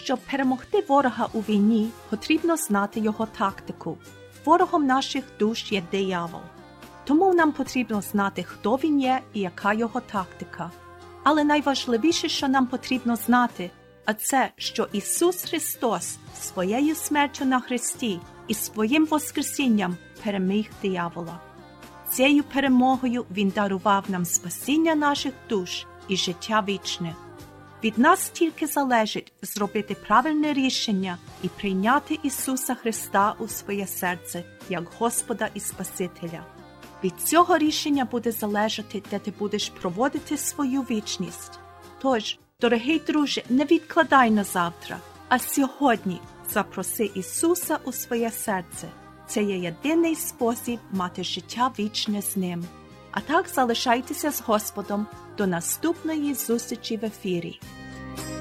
Щоб перемогти ворога у війні, потрібно знати його тактику. Ворогом наших душ є диявол. Тому нам потрібно знати, хто він є і яка його тактика. Але найважливіше, що нам потрібно знати, а це, що Ісус Христос своєю смертю на хресті і своїм воскресінням переміг диявола. Цією перемогою Він дарував нам спасіння наших душ і життя вічне. Від нас тільки залежить зробити правильне рішення і прийняти Ісуса Христа у своє серце як Господа і Спасителя. Від цього рішення буде залежати, де ти будеш проводити свою вічність. Тож, дорогий друже, не відкладай на завтра, а сьогодні запроси Ісуса у своє серце. Це є єдиний спосіб мати життя вічне з Ним. А так залишайтеся з Господом до наступної зустрічі в ефірі.